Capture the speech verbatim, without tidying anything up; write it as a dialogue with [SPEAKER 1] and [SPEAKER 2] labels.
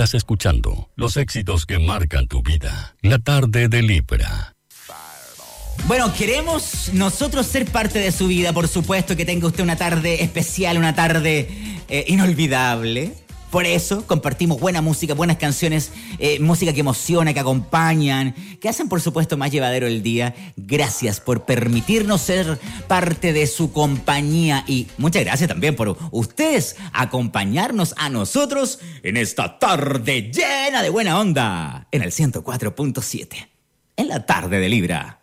[SPEAKER 1] Estás escuchando los éxitos que marcan tu vida. La tarde de Libra.
[SPEAKER 2] Bueno, queremos nosotros ser parte de su vida, por supuesto, que tenga usted una tarde especial, una tarde eh, inolvidable. Por eso compartimos buena música, buenas canciones, eh, música que emociona, que acompañan, que hacen, por supuesto, más llevadero el día. Gracias por permitirnos ser parte de su compañía y muchas gracias también por ustedes acompañarnos a nosotros en esta tarde llena de buena onda en el ciento cuatro punto siete, en la tarde de Libra.